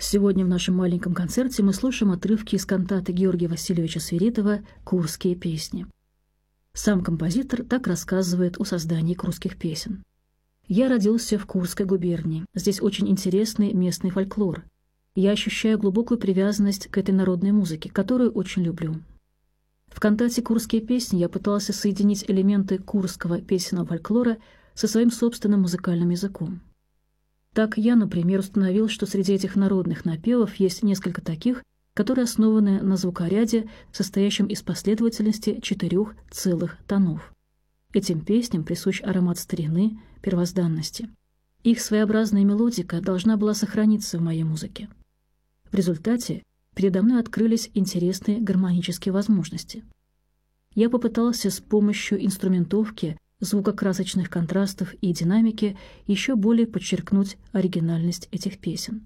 Сегодня в нашем маленьком концерте мы слушаем отрывки из кантаты Георгия Васильевича Свиридова «Курские песни». Сам композитор так рассказывает о создании курских песен. «Я родился в Курской губернии. Здесь очень интересный местный фольклор. Я ощущаю глубокую привязанность к этой народной музыке, которую очень люблю. В кантате «Курские песни» я пытался соединить элементы курского песенного фольклора со своим собственным музыкальным языком. Так я, например, установил, что среди этих народных напевов есть несколько таких, которые основаны на звукоряде, состоящем из последовательности 4 целых тонов. Этим песням присущ аромат старины, первозданности. Их своеобразная мелодика должна была сохраниться в моей музыке. В результате передо мной открылись интересные гармонические возможности. Я попытался с помощью инструментовки, звукокрасочных контрастов и динамики еще более подчеркнуть оригинальность этих песен.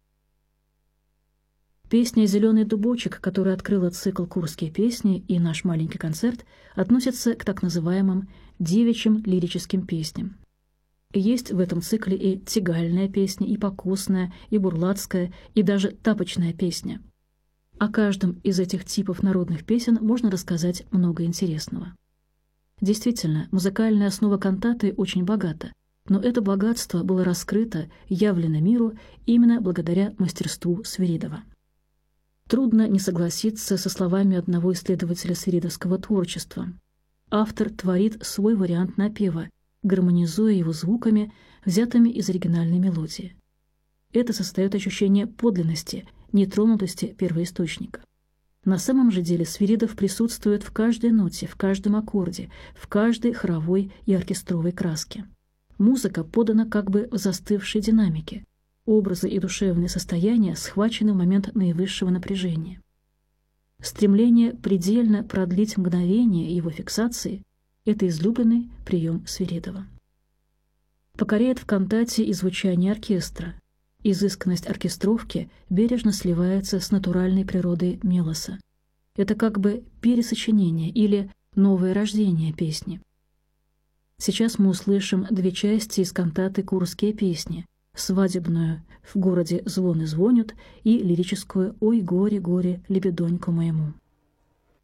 Песня «Зеленый дубочек», которая открыла цикл «Курские песни» и наш маленький концерт, относится к так называемым девичьим лирическим песням. Есть в этом цикле и тягальная песня, и покосная, и бурлацкая, и даже тапочная песня. О каждом из этих типов народных песен можно рассказать много интересного. Действительно, музыкальная основа кантаты очень богата, но это богатство было раскрыто, явлено миру именно благодаря мастерству Свиридова. Трудно не согласиться со словами одного исследователя свиридовского творчества. Автор творит свой вариант напева, гармонизуя его звуками, взятыми из оригинальной мелодии. Это создает ощущение подлинности, нетронутости первоисточника. На самом же деле Свиридов присутствует в каждой ноте, в каждом аккорде, в каждой хоровой и оркестровой краске. Музыка подана как бы в застывшей динамике. Образы и душевные состояния схвачены в момент наивысшего напряжения. Стремление предельно продлить мгновение его фиксации – это излюбленный прием Свиридова. Покоряет в кантате и звучание оркестра. Изысканность оркестровки бережно сливается с натуральной природой мелоса. Это как бы пересочинение или новое рождение песни. Сейчас мы услышим 2 части из кантаты «Курские песни», свадебную «В городе звоны звонят» и лирическую «Ой, горе, горе, лебедоньку моему».